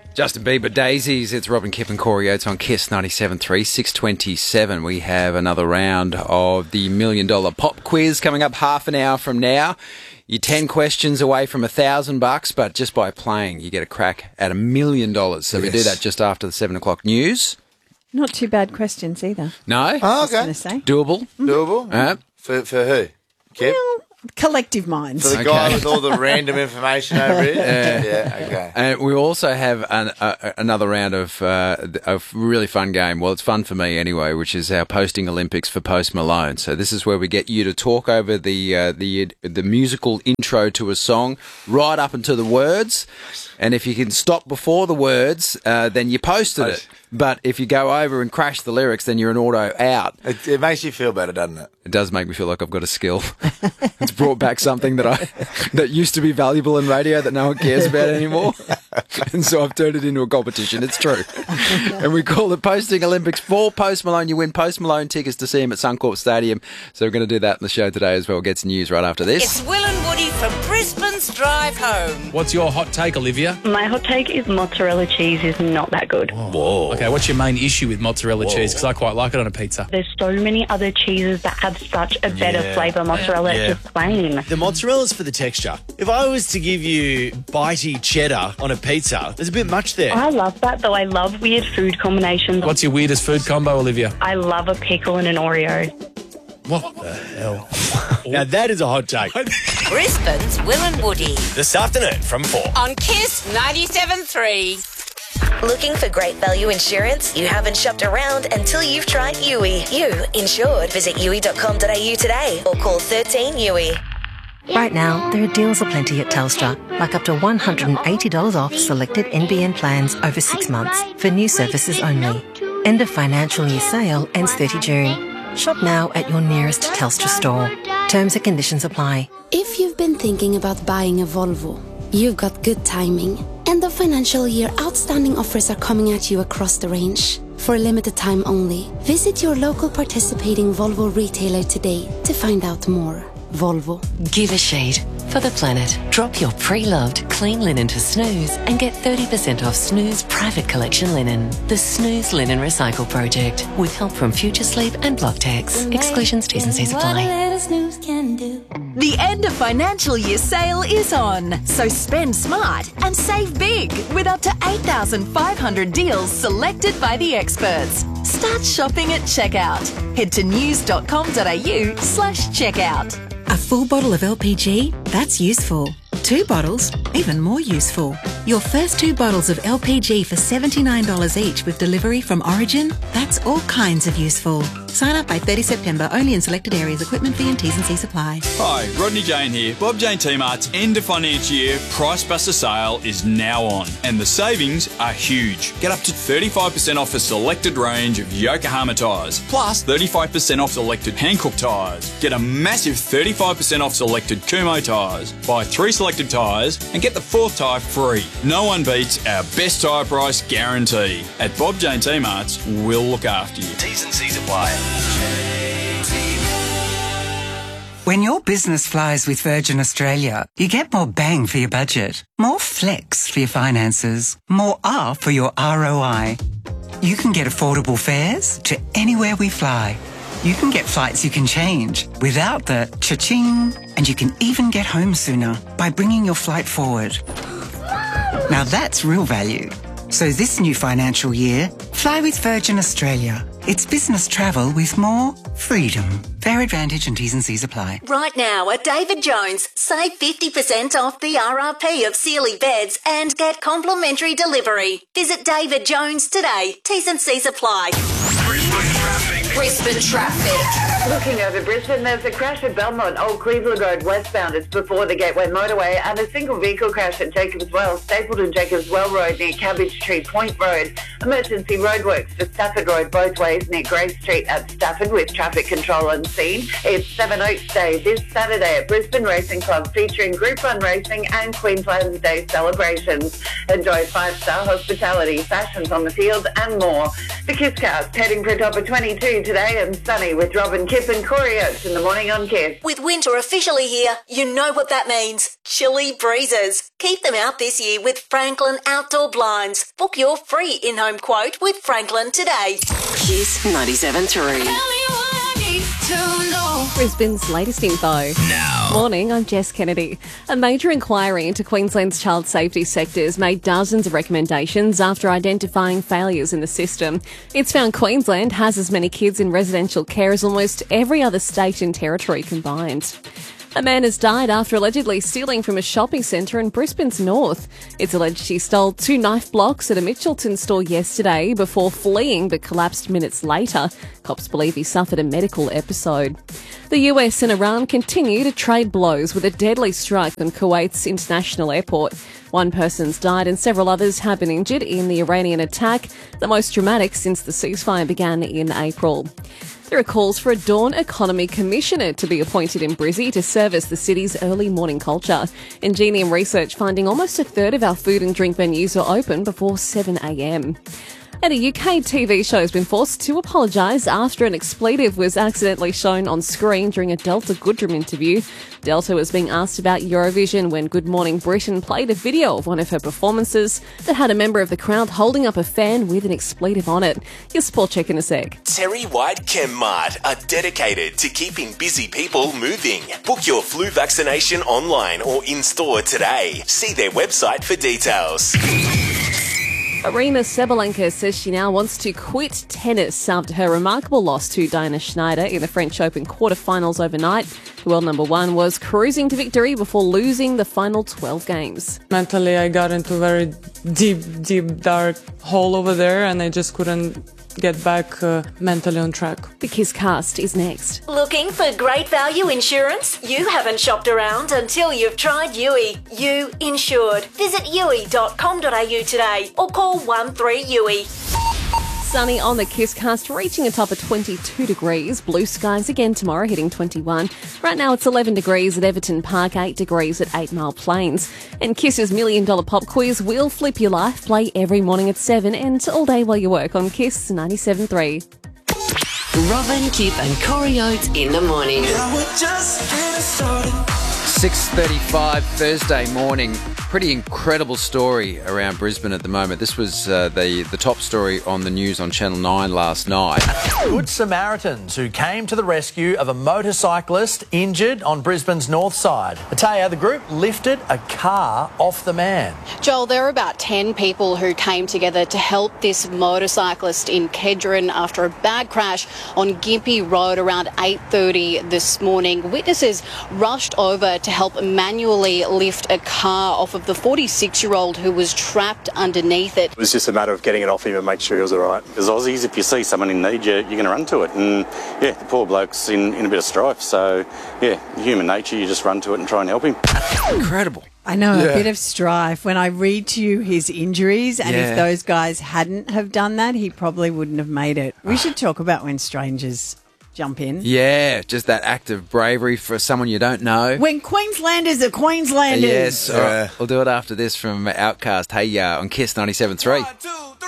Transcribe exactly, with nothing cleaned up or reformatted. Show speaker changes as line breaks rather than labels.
Justin Bieber, Daisies. It's Robin Kipp and Corey Oates on Kiss ninety-seven point three, six twenty-seven. We have another round of the Million Dollar Pop Quiz coming up half an hour from now. You're ten questions away from a thousand bucks, but just by playing, you get a crack at a million dollars. So yes. We do that just after the seven o'clock news.
Not too bad questions either.
No?
Oh, okay.
I was gonna say.
Doable?
Mm-hmm. Doable?
Uh,
for, for who? Kip?
Well, collective minds.
For the
Okay.
guy with all the random information over here?
Yeah.
Yeah, okay.
And we also have an, uh, another round of uh, a really fun game. Well, it's fun for me anyway, which is our Posting Olympics for Post Malone. So this is where we get you to talk over the uh, the the musical intro to a song right up into the words. And if you can stop before the words, uh, then you posted it. But if you go over and crash the lyrics, then you're an auto out.
It, it makes you feel better, doesn't it?
It does make me feel like I've got a skill. It's brought back something that I that used to be valuable in radio that no one cares about anymore. And so I've turned it into a competition. It's true. And we call it Posting Olympics for Post Malone. You win Post Malone tickets to see him at Suncorp Stadium. So we're going to do that in the show today as well. Get some news right after this.
It's Will and Woody from Brisbane's Drive Home.
What's your hot take, Olivia?
My hot take is mozzarella cheese is not that good.
Whoa. Okay, what's your main issue with mozzarella Whoa. cheese? Because I quite like it on a pizza.
There's so many other cheeses that have such a better
Yeah.
flavour. Mozzarella
Yeah.
is just plain.
The mozzarella's for the texture. If I was to give you bitey cheddar on a pizza, there's a bit much there.
I love that, though. I love weird food combinations.
What's your weirdest food combo, Olivia?
I love a pickle and an Oreo.
What the hell?
Now that is a hot take.
Brisbane's Will and Woody
This afternoon from four.
on Kiss ninety-seven point three.
Looking for great value insurance? You haven't shopped around until you've tried U I. You insured. Visit U I dot com dot A U today or call thirteen U I.
Right now, there are deals aplenty at Telstra, like up to one hundred eighty dollars off selected N B N plans over six months for new services only. End of financial year sale ends thirtieth of June. Shop now at your nearest Telstra store. Terms and conditions apply.
If you've been thinking about buying a Volvo, you've got good timing. End of financial year outstanding offers are coming at you across the range. For a limited time only, visit your local participating Volvo retailer today to find out more. Volvo.
Give a shade for the planet. Drop your pre-loved clean linen to Snooze and get thirty percent off Snooze Private Collection linen. The Snooze Linen Recycle Project with help from Future Sleep and Blocktex. Exclusions, T's and C's apply.
The end of financial year sale is on, so spend smart and save big with up to eight thousand five hundred deals selected by the experts. Start shopping at checkout. Head to news dot com dot A U slash checkout.
A full bottle of L P G? That's useful. Two bottles? Even more useful. Your first two bottles of L P G for seventy-nine dollars each with delivery from Origin? That's all kinds of useful. Sign up by thirtieth of September, only in selected areas. Equipment fee and T's and C's apply.
Hi, Rodney Jane here. Bob Jane T-Mart's end of financial year Price Buster sale is now on, and the savings are huge. Get up to thirty-five percent off a selected range of Yokohama tyres, plus thirty-five percent off selected Hankook tyres. Get a massive thirty-five percent off selected Kumho tyres. Buy three selected tyres and get the fourth tyre free. No one beats our best tyre price guarantee. At Bob Jane T-Mart's, we'll look after you.
T's and C's apply.
When your business flies with Virgin Australia, you get more bang for your budget, more flex for your finances, more R for your R O I. You can get affordable fares to anywhere we fly. You can get flights you can change without the cha-ching, and you can even get home sooner by bringing your flight forward. Now that's real value. So this new financial year, fly with Virgin Australia. It's business travel with more freedom. Fare advantage and T's and C's apply.
Right now at David Jones, save fifty percent off the R R P of Sealy beds and get complimentary delivery. Visit David Jones today. T's and C's apply.
Brisbane traffic.
Looking over Brisbane, there's a crash at Belmont, Old Cleveland Road westbound. It's before the Gateway Motorway, and a single vehicle crash at Jacobs Well, Stapleton Jacobs Well Road near Cabbage Tree Point Road. Emergency roadworks for Stafford Road both ways near Grey Street at Stafford with traffic control on scene. It's Seven Oaks Day this Saturday at Brisbane Racing Club, featuring Group One Racing and Queensland's Day celebrations. Enjoy five-star hospitality, fashions on the field and more. The Kiss Cast heading for a top of twenty-two today and sunny with Robin Kip and Corey Oates in the morning on Kiss.
With winter officially here, you know what that means. Chilly breezes. Keep them out this year with Franklin Outdoor Blinds. Book your free in-home quote with Franklin today.
Kiss ninety-seven three.
Brisbane's latest info.
Now.
Morning, I'm Jess Kennedy. A major inquiry into Queensland's child safety sectors made dozens of recommendations after identifying failures in the system. It's found Queensland has as many kids in residential care as almost every other state and territory combined. A man has died after allegedly stealing from a shopping centre in Brisbane's north. It's alleged he stole two knife blocks at a Mitchelton store yesterday before fleeing but collapsed minutes later. Cops believe he suffered a medical episode. The U S and Iran continue to trade blows with a deadly strike on Kuwait's international airport. One person's died and several others have been injured in the Iranian attack, the most dramatic since the ceasefire began in April. There are calls for a Dawn Economy Commissioner to be appointed in Brizzy to service the city's early morning culture. Ingenium research finding almost a third of our food and drink venues are open before seven a m. And a U K T V show has been forced to apologise after an expletive was accidentally shown on screen during a Delta Goodrem interview. Delta was being asked about Eurovision when Good Morning Britain played a video of one of her performances that had a member of the crowd holding up a fan with an expletive on it. Your sport check in a sec.
Terry White Chemmart are dedicated to keeping busy people moving. Book your flu vaccination online or in-store today. See their website for details.
Arina Sabalenka says she now wants to quit tennis after her remarkable loss to Diana Schneider in the French Open quarterfinals overnight. The world number one was cruising to victory before losing the final twelve games.
Mentally, I got into a very deep, deep, dark hole over there, and I just couldn't get back uh, mentally on track.
The Kiss Cast is next.
Looking for great value insurance? You haven't shopped around until you've tried U I. You insured. Visit U I dot com dot a u today or call one three U I.
Sunny on the Kiss Cast, reaching a top of twenty-two degrees. Blue skies again tomorrow, hitting twenty-one. Right now it's eleven degrees at Everton Park, eight degrees at Eight Mile Plains. And Kiss's Million Dollar Pop Quiz will flip your life. Play every morning at seven and all day while you work on Kiss ninety-seven three.
Robin, Kip and Corey Oates in the morning.
six thirty-five Thursday morning. Pretty incredible story around Brisbane at the moment. This was uh, the, the top story on the news on Channel nine last night.
Good Samaritans who came to the rescue of a motorcyclist injured on Brisbane's north side. I tell you, the group lifted a car off the man.
Joel, there were about ten people who came together to help this motorcyclist in Kedron after a bad crash on Gympie Road around eight thirty this morning. Witnesses rushed over to help manually lift a car off of the forty-six-year-old who was trapped underneath it.
It was just a matter of getting it off him and make sure he was all right. Because Aussies, if you see someone in need, you're, you're going to run to it. And, yeah, the poor bloke's in, in a bit of strife. So, yeah, human nature, you just run to it and try and help him.
Incredible.
I know,
Yeah.
a bit of strife. When I read to you his injuries, and
Yeah.
if those guys hadn't have done that, he probably wouldn't have made it. We should talk about when strangers jump in.
Yeah, just that act of bravery for someone you don't know.
When Queenslanders are Queenslanders.
Yes, all right. We'll do it after this from Outcast. Hey, uh, on Kiss ninety-seven three.